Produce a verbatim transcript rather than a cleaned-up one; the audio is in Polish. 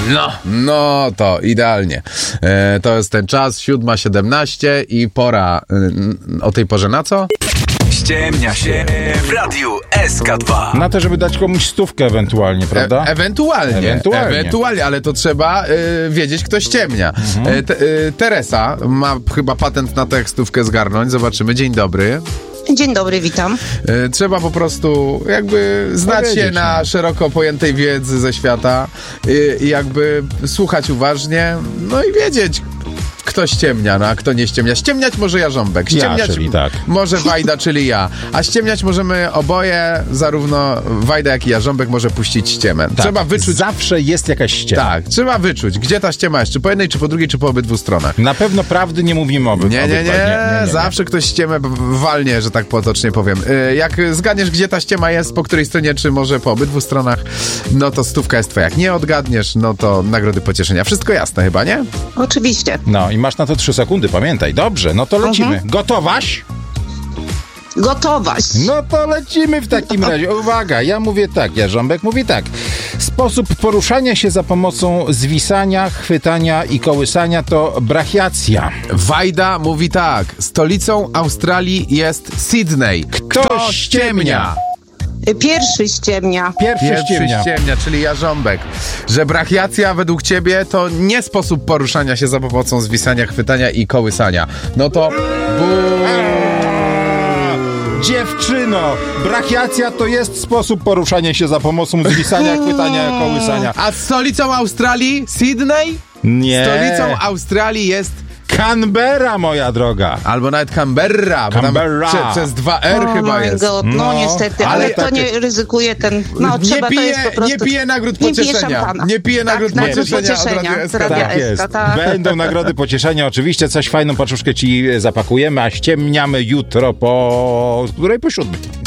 No, no to idealnie. E, to jest ten czas, siódma siedemnaście i pora e, o tej porze na co? Ściemnia się w Radiu S K dwa. Na to, żeby dać komuś stówkę ewentualnie, prawda? E, ewentualnie, ewentualnie. Ewentualnie, ale to trzeba e, wiedzieć, kto ściemnia. Mhm. E, te, e, Teresa ma chyba patent na tę stówkę zgarnąć. Zobaczymy. Dzień dobry. Dzień dobry, witam. E, trzeba po prostu jakby znać się na szeroko pojętej wiedzy ze świata i, i jakby słuchać uważnie, no i wiedzieć, kto ściemnia, no a kto nie ściemnia. Ściemniać może Jarząbek, ściemniać ja, czyli tak. może Wajda, czyli ja. A ściemniać możemy oboje, zarówno Wajda, jak i Jarząbek może puścić ściemę. Tak. Trzeba wyczuć... Zawsze jest jakaś ściema. Tak, trzeba wyczuć, gdzie ta ściema jest, czy po jednej, czy po drugiej, czy po obydwu stronach. Na pewno prawdy nie mówimy o Nie, nie, nie, nie, nie, nie. zawsze ktoś ściemę walnie, że tak potocznie powiem. Jak zgadniesz, gdzie ta ściema jest, po której stronie, czy może po obydwu stronach, no to stówka jest twoja. Jak nie odgadniesz, no to nagrody pocieszenia. Wszystko jasne chyba, nie? Oczywiście. No i masz na to trzy sekundy, pamiętaj. Dobrze, no to lecimy. Mhm. Gotowaś? Gotowaś. No to lecimy w takim razie. Uwaga, ja mówię tak, Jarząbek mówi tak. Sposób poruszania się za pomocą zwisania, chwytania i kołysania to brachiacja. Wajda mówi tak. Stolicą Australii jest Sydney. Kto, Kto ściemnia? Pierwszy ściemnia. Pierwszy, Pierwszy ściemnia. ściemnia, czyli Jarząbek. Że brachiacja według ciebie to nie sposób poruszania się za pomocą zwisania, chwytania i kołysania. No to... Bu- Dziewczyno, brachiacja to jest sposób poruszania się za pomocą zwisania, chwytania i kołysania. A stolicą Australii Sydney? Nie. Stolicą Australii jest... Canberra, moja droga. Albo nawet Canberra, bo Canberra. tam prze, przez dwa R Oh chyba my jest. God. No, No, niestety, ale ale to takie- nie ryzykuje ten... No, nie, trzeba, pije, to jest po prostu... nie pije nagród Nie pije pocieszenia. szampana. Nie pije Tak, nagród nagród pocieszenia, pocieszenia od Radia z S K. Radia Tak S K, jest. tak. Będą nagrody pocieszenia, oczywiście. Coś fajną paczuszkę ci zapakujemy, a ściemniamy jutro po... której? Po siódmej.